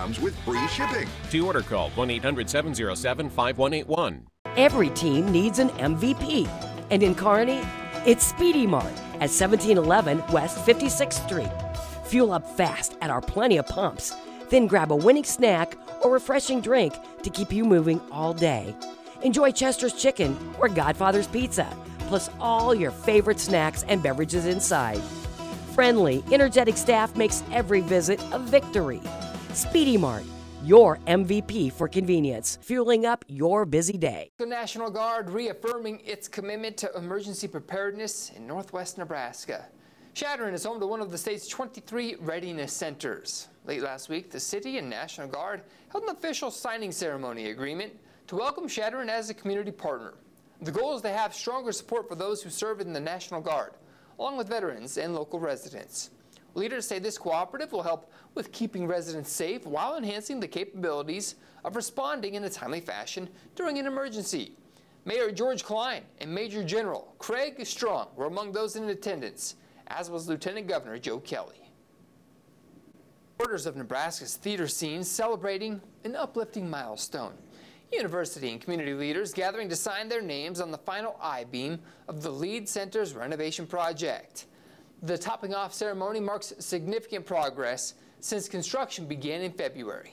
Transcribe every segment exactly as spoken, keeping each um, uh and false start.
comes with free shipping. To order, call one eight hundred seven oh seven five one eight one. Every team needs an M V P. And in Kearney, it's Speedy Mart at seventeen eleven West fifty-sixth Street. Fuel up fast at our plenty of pumps. Then grab a winning snack or refreshing drink to keep you moving all day. Enjoy Chester's Chicken or Godfather's Pizza, plus all your favorite snacks and beverages inside. Friendly, energetic staff makes every visit a victory. Speedy Mart, your M V P for convenience, fueling up your busy day. The National Guard reaffirming its commitment to emergency preparedness in northwest Nebraska. Chadron is home to one of the state's twenty-three readiness centers. Late last week, the city and National Guard held an official signing ceremony agreement to welcome Chadron as a community partner. The goal is to have stronger support for those who serve in the National Guard, along with veterans and local residents. Leaders say this cooperative will help with keeping residents safe while enhancing the capabilities of responding in a timely fashion during an emergency. Mayor George Klein and Major General Craig Strong were among those in attendance, as was Lieutenant Governor Joe Kelly. Supporters of Nebraska's theater scene celebrating an uplifting milestone. University and community leaders gathering to sign their names on the final I-beam of the Lead Center's renovation project. The topping off ceremony marks significant progress since construction began in February.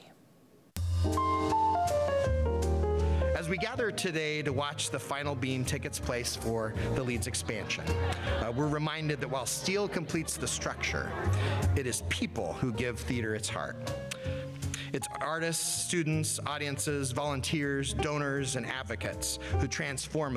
As we gather today to watch the final beam take its place for the Leeds expansion, uh, we're reminded that while steel completes the structure, it is people who give theater its heart. It's artists, students, audiences, volunteers, donors, and advocates who transform